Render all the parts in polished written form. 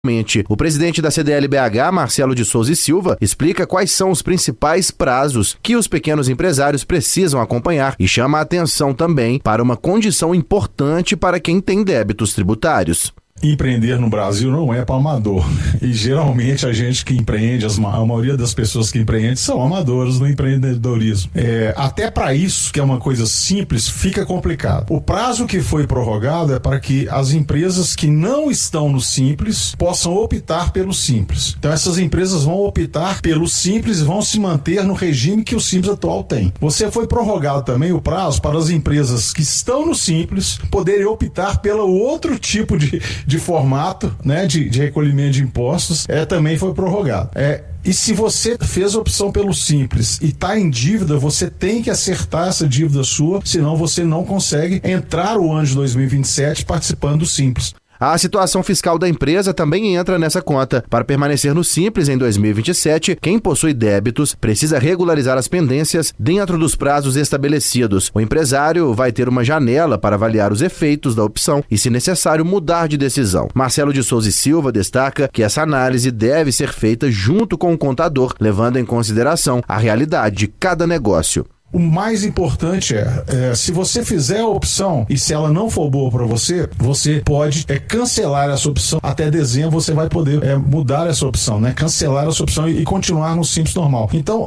O presidente da CDL-BH, Marcelo de Souza e Silva, explica quais são os principais prazos que os pequenos empresários precisam acompanhar e chama a atenção também para uma condição importante para quem tem débitos tributários. Empreender no Brasil não é para amador. E geralmente a gente que empreende, a maioria das pessoas que empreendem são amadoras no empreendedorismo. Até para isso, que é uma coisa simples, fica complicado. O prazo que foi prorrogado é para que as empresas que não estão no Simples possam optar pelo Simples. Então essas empresas vão optar pelo Simples e vão se manter no regime que o Simples atual tem. Você foi prorrogado também o prazo para as empresas que estão no Simples poderem optar pelo outro tipo de formato, né, de recolhimento de impostos, também foi prorrogado. E se você fez a opção pelo Simples e está em dívida, você tem que acertar essa dívida sua, senão você não consegue entrar o ano de 2027 participando do Simples. A situação fiscal da empresa também entra nessa conta. Para permanecer no Simples em 2027, quem possui débitos precisa regularizar as pendências dentro dos prazos estabelecidos. O empresário vai ter uma janela para avaliar os efeitos da opção e, se necessário, mudar de decisão. Marcelo de Souza e Silva destaca que essa análise deve ser feita junto com o contador, levando em consideração a realidade de cada negócio. O mais importante se você fizer a opção e se ela não for boa para você, você pode cancelar essa opção. Até dezembro você vai poder mudar essa opção, né? Cancelar essa opção e continuar no Simples normal. Então,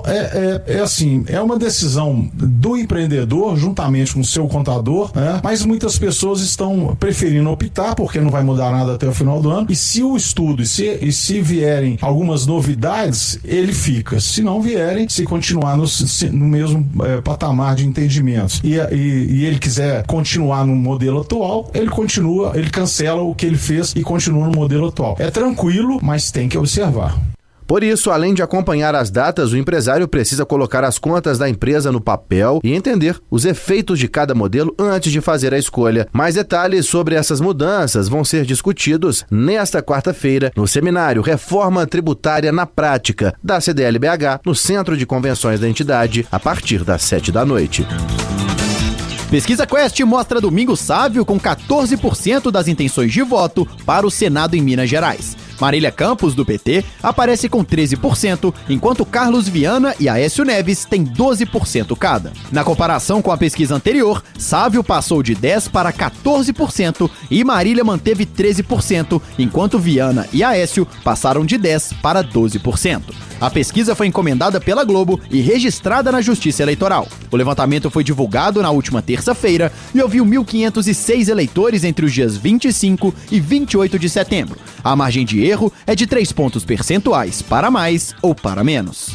é uma decisão do empreendedor juntamente com o seu contador, né? Mas muitas pessoas estão preferindo optar porque não vai mudar nada até o final do ano. E se o estudo, e se vierem algumas novidades, ele fica. Se não vierem, se continuar no mesmo patamar de entendimentos e ele quiser continuar no modelo atual, ele cancela o que ele fez e continua no modelo atual. É tranquilo, mas tem que observar. Por isso, além de acompanhar as datas, o empresário precisa colocar as contas da empresa no papel e entender os efeitos de cada modelo antes de fazer a escolha. Mais detalhes sobre essas mudanças vão ser discutidos nesta quarta-feira no seminário Reforma Tributária na Prática da CDL-BH, no Centro de Convenções da entidade, a partir das 19h. Pesquisa Quest mostra Domingos Sávio com 14% das intenções de voto para o Senado em Minas Gerais. Marília Campos, do PT, aparece com 13%, enquanto Carlos Viana e Aécio Neves têm 12% cada. Na comparação com a pesquisa anterior, Sávio passou de 10% para 14% e Marília manteve 13%, enquanto Viana e Aécio passaram de 10% para 12%. A pesquisa foi encomendada pela Globo e registrada na Justiça Eleitoral. O levantamento foi divulgado na última terça-feira e ouviu 1.506 eleitores entre os dias 25 e 28 de setembro. A margem de erro é de 3 pontos percentuais, para mais ou para menos.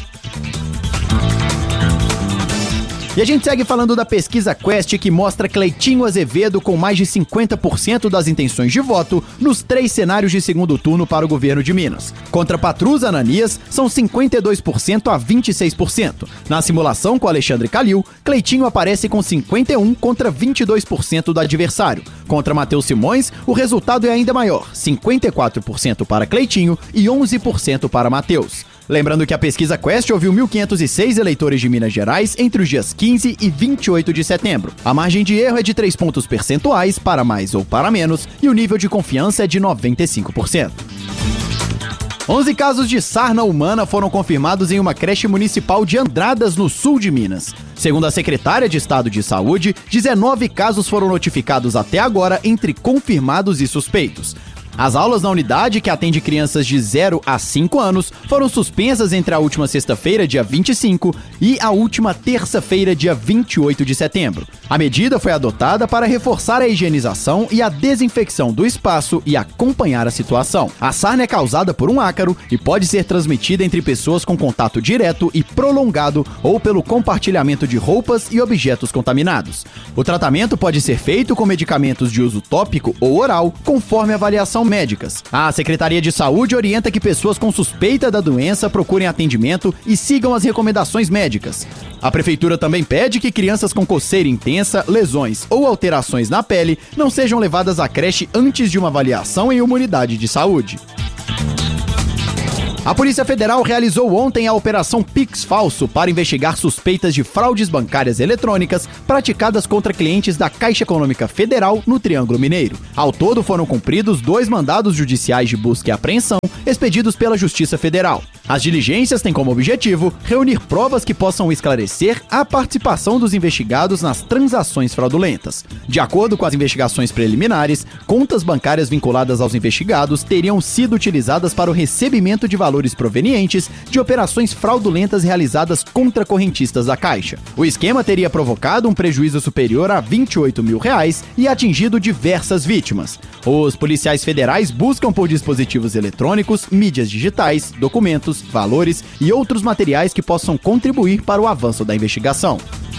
E a gente segue falando da pesquisa Quest, que mostra Cleitinho Azevedo com mais de 50% das intenções de voto nos 3 cenários de segundo turno para o governo de Minas. Contra Patrus Ananias, são 52% a 26%. Na simulação com Alexandre Calil, Cleitinho aparece com 51% contra 22% do adversário. Contra Matheus Simões, o resultado é ainda maior, 54% para Cleitinho e 11% para Matheus. Lembrando que a pesquisa Quest ouviu 1.506 eleitores de Minas Gerais entre os dias 15 e 28 de setembro. A margem de erro é de 3 pontos percentuais, para mais ou para menos, e o nível de confiança é de 95%. 11 casos de sarna humana foram confirmados em uma creche municipal de Andradas, no sul de Minas. Segundo a secretária de Estado de Saúde, 19 casos foram notificados até agora entre confirmados e suspeitos. As aulas na unidade, que atende crianças de 0 a 5 anos, foram suspensas entre a última sexta-feira, dia 25, e a última terça-feira, dia 28 de setembro. A medida foi adotada para reforçar a higienização e a desinfecção do espaço e acompanhar a situação. A sarna é causada por um ácaro e pode ser transmitida entre pessoas com contato direto e prolongado ou pelo compartilhamento de roupas e objetos contaminados. O tratamento pode ser feito com medicamentos de uso tópico ou oral, conforme avaliação médicas. A Secretaria de Saúde orienta que pessoas com suspeita da doença procurem atendimento e sigam as recomendações médicas. A Prefeitura também pede que crianças com coceira intensa, lesões ou alterações na pele não sejam levadas à creche antes de uma avaliação em uma unidade de saúde. A Polícia Federal realizou ontem a Operação Pix Falso para investigar suspeitas de fraudes bancárias eletrônicas praticadas contra clientes da Caixa Econômica Federal no Triângulo Mineiro. Ao todo foram cumpridos 2 mandados judiciais de busca e apreensão expedidos pela Justiça Federal. As diligências têm como objetivo reunir provas que possam esclarecer a participação dos investigados nas transações fraudulentas. De acordo com as investigações preliminares, contas bancárias vinculadas aos investigados teriam sido utilizadas para o recebimento de valores provenientes de operações fraudulentas realizadas contra correntistas da Caixa. O esquema teria provocado um prejuízo superior a R$28 mil e atingido diversas vítimas. Os policiais federais buscam por dispositivos eletrônicos, mídias digitais, documentos, valores e outros materiais que possam contribuir para o avanço da investigação.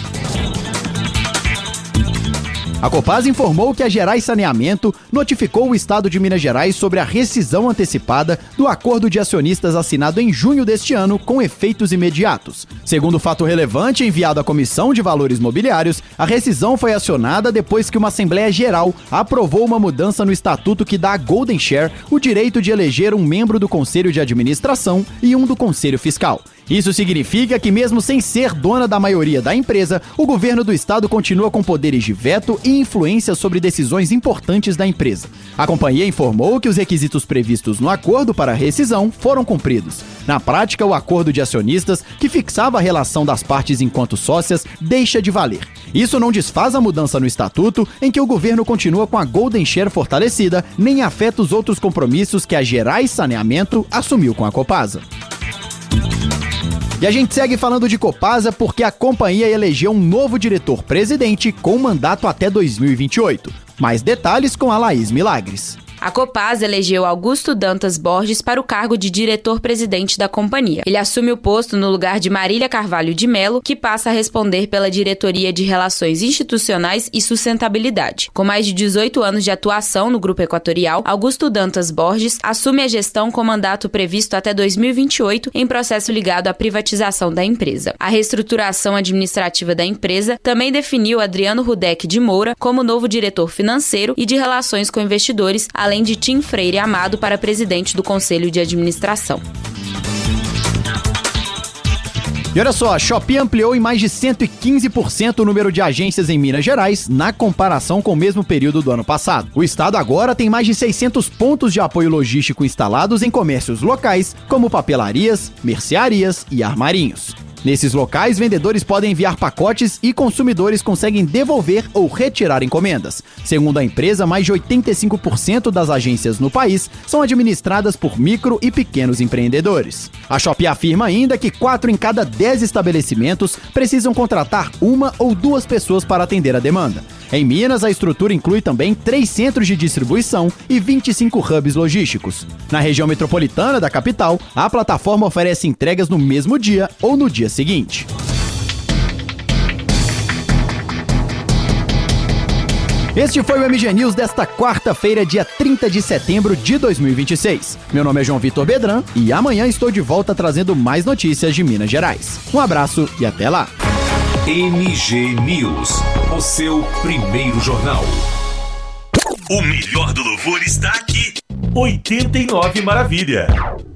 A Copasa informou que a Gerais Saneamento notificou o Estado de Minas Gerais sobre a rescisão antecipada do acordo de acionistas assinado em junho deste ano com efeitos imediatos. Segundo fato relevante enviado à Comissão de Valores Mobiliários, a rescisão foi acionada depois que uma Assembleia Geral aprovou uma mudança no estatuto que dá à Golden Share o direito de eleger um membro do Conselho de Administração e um do Conselho Fiscal. Isso significa que, mesmo sem ser dona da maioria da empresa, o governo do estado continua com poderes de veto e influência sobre decisões importantes da empresa. A companhia informou que os requisitos previstos no acordo para a rescisão foram cumpridos. Na prática, o acordo de acionistas, que fixava a relação das partes enquanto sócias, deixa de valer. Isso não desfaz a mudança no estatuto, em que o governo continua com a Golden Share fortalecida, nem afeta os outros compromissos que a Gerais Saneamento assumiu com a Copasa. E a gente segue falando de Copasa porque a companhia elegeu um novo diretor-presidente com mandato até 2028. Mais detalhes com a Laís Milagres. A Copasa elegeu Augusto Dantas Borges para o cargo de diretor-presidente da companhia. Ele assume o posto no lugar de Marília Carvalho de Mello, que passa a responder pela Diretoria de Relações Institucionais e Sustentabilidade. Com mais de 18 anos de atuação no Grupo Equatorial, Augusto Dantas Borges assume a gestão com mandato previsto até 2028 em processo ligado à privatização da empresa. A reestruturação administrativa da empresa também definiu Adriano Rudek de Moura como novo diretor financeiro e de relações com investidores, além de Tim Freire Amado para presidente do Conselho de Administração. E olha só, a Shopee ampliou em mais de 115% o número de agências em Minas Gerais na comparação com o mesmo período do ano passado. O estado agora tem mais de 600 pontos de apoio logístico instalados em comércios locais, como papelarias, mercearias e armarinhos. Nesses locais, vendedores podem enviar pacotes e consumidores conseguem devolver ou retirar encomendas. Segundo a empresa, mais de 85% das agências no país são administradas por micro e pequenos empreendedores. A Shopee afirma ainda que 4 em cada 10 estabelecimentos precisam contratar 1 ou 2 pessoas para atender a demanda. Em Minas, a estrutura inclui também 3 centros de distribuição e 25 hubs logísticos. Na região metropolitana da capital, a plataforma oferece entregas no mesmo dia ou no dia seguinte. Este foi o MG News desta quarta-feira, dia 30 de setembro de 2026. Meu nome é João Vitor Bedran e amanhã estou de volta trazendo mais notícias de Minas Gerais. Um abraço e até lá. MG News, o seu primeiro jornal. O melhor do louvor está aqui. 89 Maravilha.